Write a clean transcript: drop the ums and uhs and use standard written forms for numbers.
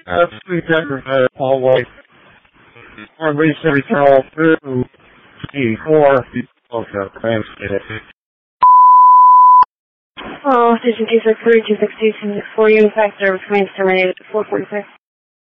Please have Paul White. Or at least every call through P4. Okay, thanks. Oh, Station 263, 262, 264, you in fact service remains terminated at 446.